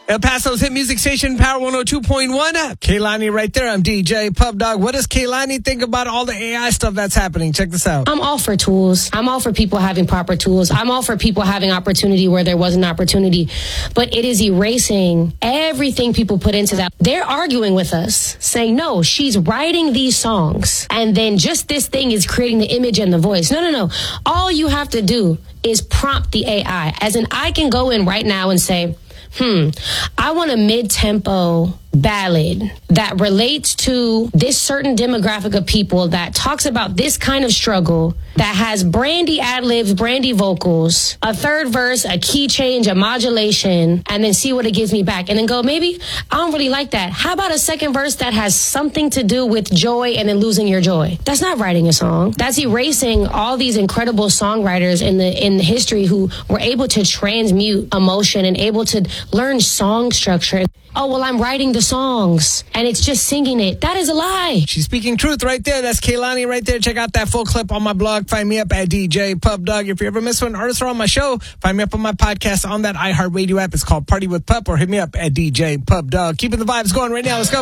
El Paso's hit music station, Power 102.1. Kehlani right there. I'm DJ Pub Dog. What does Kehlani think about all the AI stuff that's happening? Check this out. I'm all for tools. I'm all for people having proper tools. I'm all for people having opportunity where there wasn't opportunity. But it is erasing everything people put into that. They're arguing with us, saying, no, she's writing these songs. And then just this thing is creating the image and the voice. No. All you have to do is prompt the AI. As in, I can go in right now and say, I want a mid-tempo ballad that relates to this certain demographic of people that talks about this kind of struggle, that has Brandy ad-libs, Brandy vocals, a third verse, a key change, a modulation, and then see what it gives me back. And then go, maybe I don't really like that. How about a second verse that has something to do with joy and then losing your joy? That's not writing a song. That's erasing all these incredible songwriters in the history who were able to transmute emotion and able to learn song structure. Oh, well, I'm writing the songs and it's just singing it. That is a lie. She's speaking truth right there. That's Kehlani right there. Check out that full clip on my blog. Find me up at DJ Pub Dog. If you ever miss one artist or on my show, find me up on my podcast on that iHeartRadio app. It's called Party with Pup, or hit me up at DJ Pub Dog. Keeping the vibes going right now. Let's go.